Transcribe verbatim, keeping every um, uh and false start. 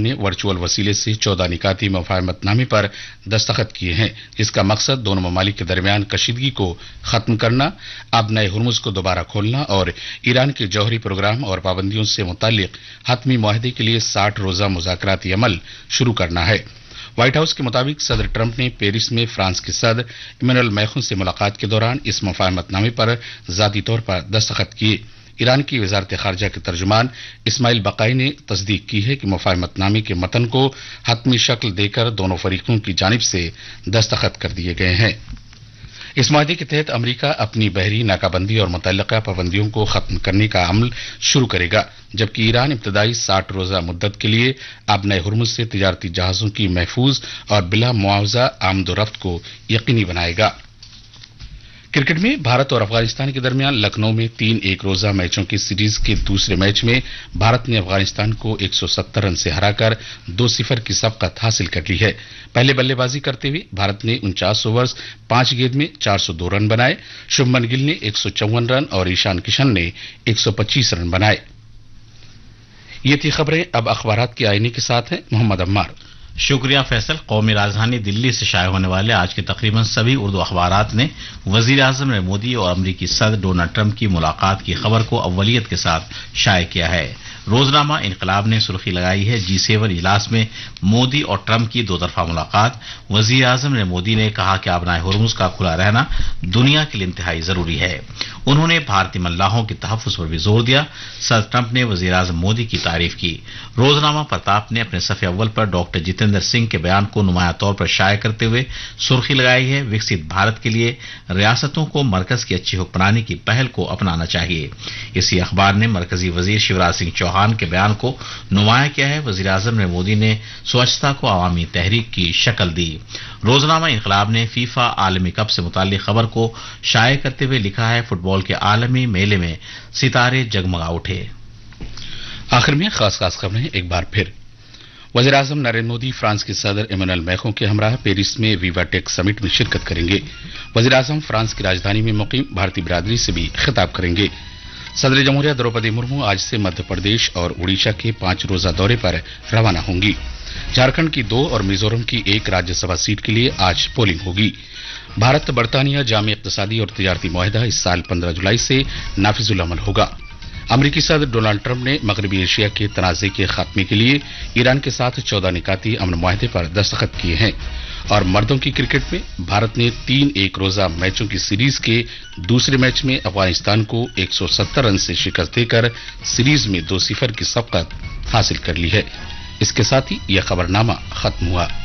ने वर्चुअल वसीले से चौदह निकाती मुफाहमतनामे पर दस्तखत किए हैं, जिसका मकसद दोनों ममालिक के दरमियान कशीदगी को खत्म करना, अब नए हुर्मुज को दोबारा खोलना और ईरान के जौहरी प्रोग्राम और पाबंदियों से मुताल्लिक हतमी मुआहदे के लिए साठ रोजा मुज़ाकराती अमल शुरू करना है। व्हाइट हाउस के मुताबिक सदर ट्रंप ने पेरिस में फ्रांस के सदर इमैनुअल मैक्रों से मुलाकात के दौरान इस मुफाहमतनामे पर जाती तौर पर दस्तखत किए। ईरान की वजारत खारजा के तर्जुमान इस्माइल बकाई ने तस्दीक की है कि मुफाहमतनामे के मतन को हतमी शक्ल देकर दोनों फरीकों की जानिब से दस्तखत कर दिए गए हैं। इस माहदे के तहत अमरीका अपनी बहरी नाकाबंदी और मुतल्लका पाबंदियों को खत्म करने का अमल शुरू करेगा, जबकि ईरान इब्तदाई साठ रोजा मुद्दत के लिए अब नए हुर्मुज से तिजारती जहाजों की महफूज और बिला मुआवजा आमदोरफ्त को यकीनी बनाएगा। क्रिकेट में भारत और अफगानिस्तान के दरमियान लखनऊ में तीन एक रोजा मैचों की सीरीज के दूसरे मैच में भारत ने अफगानिस्तान को एक सौ सत्तर रन से हराकर दो सिफर की सबकत हासिल कर ली है। पहले बल्लेबाजी करते हुए भारत ने उनचास ओवर्स पांच गेंद में चार सौ दो रन बनाए। शुभमन गिल ने एक सौ चौवन रन और ईशान किशन ने एक सौ पच्चीस रन बनाए। ये थी खबरें। अब अखबारात के आईने के साथ हैं मोहम्मद अम्मार। शुक्रिया फैसल। कौमी राजधानी दिल्ली से शाये होने वाले आज के तकरीबन सभी उर्दू अखबारात ने वजीर आजम नरेंद्र मोदी और अमरीकी सदर डोनाल्ड ट्रंप की मुलाकात की खबर को अव्वलियत के साथ शाये किया है। रोजनामा इनकलाब ने सुर्खी लगाई है जी सेवन इजलास में मोदी और ट्रंप की दो तरफा मुलाकात। वजीर आजम ने मोदी ने कहा कि आबनाए हुर्मुज का खुला रहना दुनिया के लिए इंतहाई जरूरी है। उन्होंने भारतीय मल्लाहों के तहफ्फुज पर भी जोर दिया। सदर ट्रंप ने वजीर आजम मोदी की तारीफ की। रोजनामा प्रताप ने अपने सफ़े अव्वल पर डॉक्टर जितेंद्र सिंह के बयान को नुमाया तौर पर शाये करते हुए सुर्खी लगाई है विकसित भारत के लिए रियासतों को मरकज की अच्छी हुक्मरानी की पहल को अपनाना चाहिए। इसी अखबार ने मरकजी वजीर शिवराज सिंह चौहान के बयान को नुमाया किया है। वजीर आजम ने मोदी ने स्वच्छता को आवामी तहरीक की शक्ल दी। रोजनामा इनकलाब ने फीफा आलमी कप से मुताल्लिक खबर को शाये करते हुए लिखा है फुटबॉल के आलमी मेले में सितारे जगमगा उठे। आखिर में खास खास खबरें एक बार फिर। वजीर आजम नरेंद्र मोदी फ्रांस के सदर इमैनुअल मैक्रों के हमरा पेरिस में विवाटेक समिट में शिरकत करेंगे। वजीर आजम फ्रांस की राजधानी में मुकीम भारतीय बिरादरी से भी खिताब करेंगे। सदर जमहूरिया द्रौपदी मुर्मू आज से मध्य प्रदेश और उड़ीसा के पांच रोजा दौरे पर रवाना होंगी। झारखंड की दो और मिजोरम की एक राज्यसभा सीट के लिए आज पोलिंग होगी। भारत बरतानिया जामी इक्तसादी और तिजारती मुआहदा इस साल पंद्रह जुलाई से नाफिजुल अमल होगा। अमरीकी सदर डोनाल्ड ट्रंप ने मगरबी एशिया के तनाजे के खात्मे के लिए ईरान के साथ चौदह निकाती अमन मुआहदे पर दस्तखत किए हैं। और मर्दों की क्रिकेट में भारत ने तीन एक रोजा मैचों की सीरीज के दूसरे मैच में अफगानिस्तान को एक सौ सत्तर रन से शिकस्त देकर सीरीज में दो सिफर की सबकत हासिल कर ली है। इसके साथ ही यह खबरनामा खत्म हुआ।